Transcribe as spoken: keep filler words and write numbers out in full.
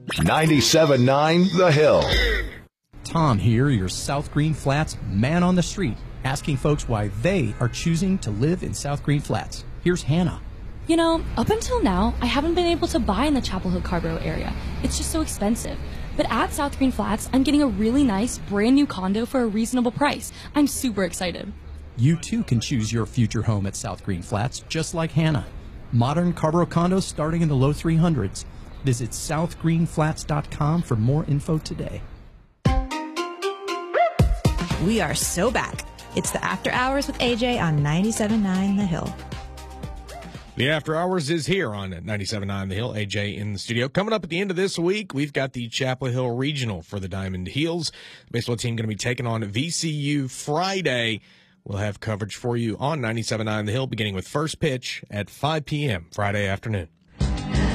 ninety-seven point nine The Hill. Tom here, your South Green Flats man on the street, asking folks why they are choosing to live in South Green Flats. Here's Hannah. You know, up until now, I haven't been able to buy in the Chapel Hill Carborough area. It's just so expensive. But at South Green Flats, I'm getting a really nice, brand new condo for a reasonable price. I'm super excited. You too can choose your future home at South Green Flats, just like Hannah. Modern Carborough condos starting in the low three hundreds. Visit south green flats dot com for more info today. We are so back. It's the After Hours with A J on ninety-seven point nine The Hill. The After Hours is here on ninety-seven point nine The Hill. A J in the studio. Coming up at the end of this week, we've got the Chapel Hill Regional for the Diamond Heels. The baseball team going to be taking on V C U Friday. We'll have coverage for you on ninety-seven point nine The Hill, beginning with first pitch at five p.m. Friday afternoon.